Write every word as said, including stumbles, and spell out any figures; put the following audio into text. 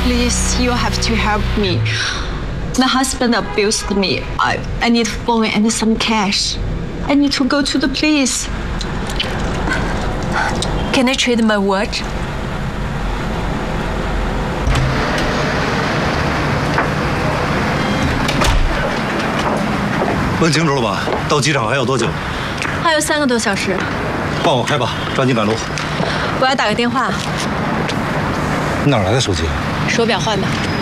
Please, you have to help me. My husband abused me. I I need phone and some cash. I need to go to the police. Can I trade my watch? 问清楚了吧？到机场还有多久？ 还有三个多小时。 帮我开吧，抓紧赶路。 我要打个电话。 你哪来的手机？ 手表换吧。